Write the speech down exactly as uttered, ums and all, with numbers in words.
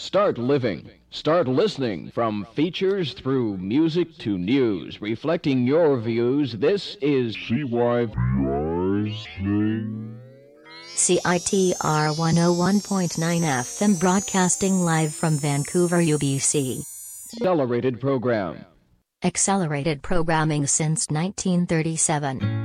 Start living. Start listening. From features through music to news, reflecting your views. This is C Y P R thing. C I T R one oh one point nine F M, broadcasting live from Vancouver, U B C. Accelerated Program. Accelerated programming since nineteen thirty-seven.